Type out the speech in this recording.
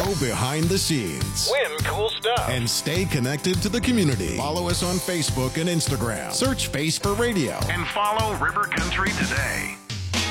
Go behind the scenes. Win cool stuff. And stay connected to the community. Follow us on Facebook and Instagram. Search Face for Radio. And follow River Country today.